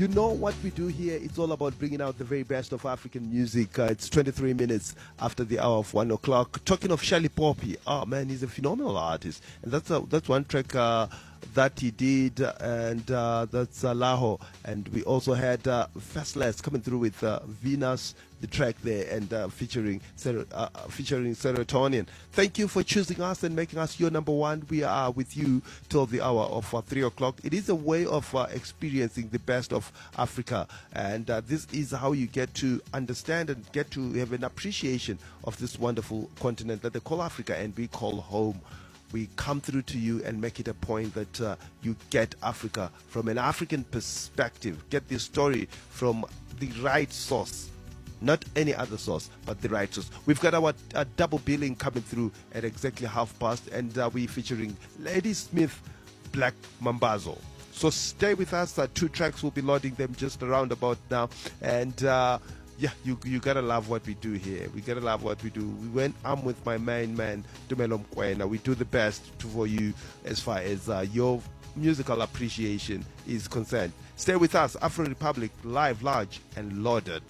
You know what we do here? It's all about bringing out the very best of African music. It's 23 minutes after the hour of 1 o'clock. Talking of Shelly Poppy, oh man, he's a phenomenal artist. And that's one track that he did, and that's Laho. And we also had Fastless coming through with Venus, the track there, and featuring Serotonin. Thank you for choosing us and making us your number one. We are with you till the hour of 3 o'clock. It is a way of experiencing the best of Africa, and this is how you get to understand and get to have an appreciation of this wonderful continent that they call Africa and we call home. We come through to you and make it a point that you get Africa from an African perspective. Get the story from the right source. Not any other source, but the right source. We've got our double billing coming through at exactly 5:30, and we're featuring Lady Smith, Black Mambazo. So stay with us. 2 tracks, we'll be loading them just around about now. And yeah, you gotta love what we do here. We gotta love what we do. I'm with my main man, Tumelo Mkwena. We do the best for you as far as your musical appreciation is concerned. Stay with us. Afro Republic, live, large, and loaded.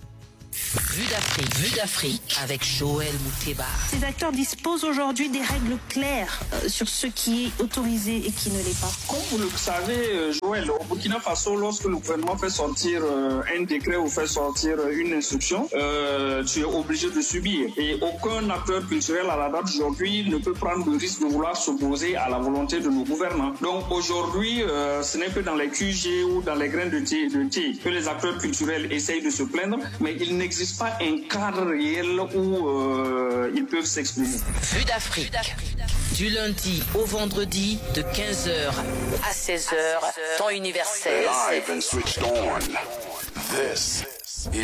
Vue d'Afrique avec Joël Mouteba. Ces acteurs disposent aujourd'hui des règles claires sur ce qui est autorisé et qui ne l'est pas. Comme vous le savez, Joël, au Burkina Faso, lorsque le gouvernement fait sortir un décret ou fait sortir une instruction, tu es obligé de subir. Et aucun acteur culturel à la date d'aujourd'hui ne peut prendre le risque de vouloir s'opposer à la volonté de nos gouvernants. Donc aujourd'hui, ce n'est que dans les QG ou dans les grains de thé que les acteurs culturels essayent de se plaindre, mais il n'existe pas un cadre réel où ils peuvent s'exprimer. Vue d'Afrique, du lundi au vendredi de 15h à 16h, temps universel. Live and switched on. This